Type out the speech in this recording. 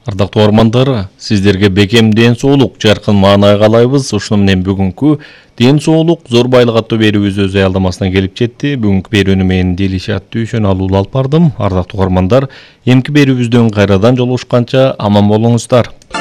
Ардактуу угармандар, сиздерге бекем ден соолук, жаркын маанай каалайбыз. Ушуну менен бүгүнкү ден соолук зор байлык аттуу берүүбүз өз аялдамасына келип жетти. Бүгүнкү берүүнү мен Делишат Дүйшөналуу алып бардым. Ардактуу угармандар, эмки берүүбүздөн кайрадан жолугушканча аман болуңуздар.